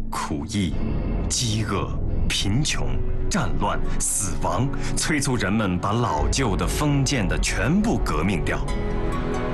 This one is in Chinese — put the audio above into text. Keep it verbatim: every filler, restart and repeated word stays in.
苦役、饥饿、贫穷、战乱、死亡，催促人们把老旧的、封建的全部革命掉。